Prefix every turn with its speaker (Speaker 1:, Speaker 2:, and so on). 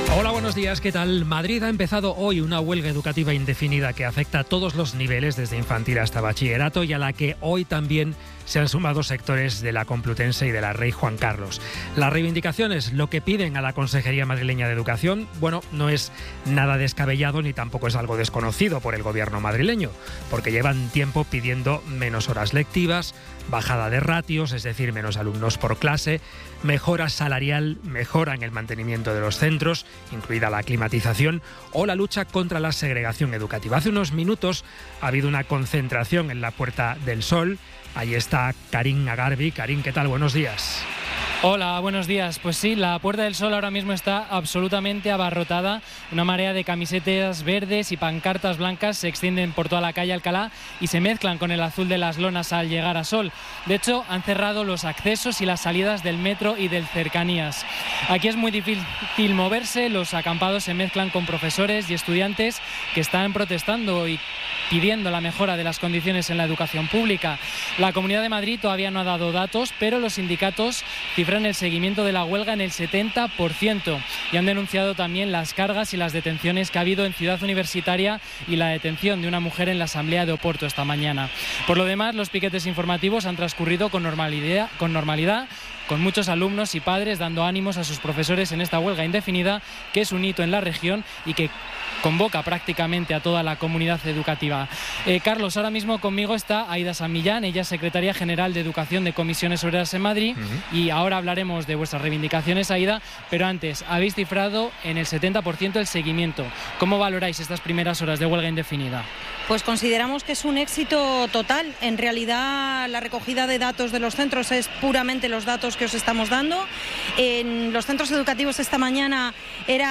Speaker 1: Hola, buenos días, ¿qué tal? Madrid ha empezado hoy una huelga educativa indefinida que afecta a todos los niveles, desde infantil hasta bachillerato, y a la que hoy también se han sumado sectores de la Complutense y de la Rey Juan Carlos. Las reivindicaciones, lo que piden a la Consejería Madrileña de Educación, bueno, no es nada descabellado ni tampoco es algo desconocido por el gobierno madrileño, porque llevan tiempo pidiendo menos horas lectivas, bajada de ratios, es decir, menos alumnos por clase, mejora salarial, mejora en el mantenimiento de los centros, incluida la climatización, o la lucha contra la segregación educativa. Hace unos minutos ha habido una concentración en la Puerta del Sol. Ahí está Karim Agarbi. Karim, ¿qué tal? Buenos días.
Speaker 2: Hola, buenos días. Pues sí, la Puerta del Sol ahora mismo está absolutamente abarrotada. Una marea de camisetas verdes y pancartas blancas se extienden por toda la calle Alcalá y se mezclan con el azul de las lonas al llegar a Sol. De hecho, han cerrado los accesos y las salidas del metro y del Cercanías. Aquí es muy difícil moverse, los acampados se mezclan con profesores y estudiantes que están protestando y pidiendo la mejora de las condiciones en la educación pública. La Comunidad de Madrid todavía no ha dado datos, pero los sindicatos cifran el seguimiento de la huelga en el 70% y han denunciado también las cargas y las detenciones que ha habido en Ciudad Universitaria y la detención de una mujer en la Asamblea de Oporto esta mañana. Por lo demás, los piquetes informativos han transcurrido con normalidad, con muchos alumnos y padres dando ánimos a sus profesores en esta huelga indefinida, que es un hito en la región y que convoca prácticamente a toda la comunidad educativa. Carlos, ahora mismo conmigo está Aida San Millán, ella es secretaria general de Educación de Comisiones Obreras en Madrid, y ahora hablaremos de vuestras reivindicaciones, Aida, pero antes, habéis cifrado en el 70% el seguimiento. ¿Cómo valoráis estas primeras horas de huelga indefinida?
Speaker 3: Pues consideramos que es un éxito total. En realidad, la recogida de datos de los centros es puramente los datos que os estamos dando. En los centros educativos esta mañana era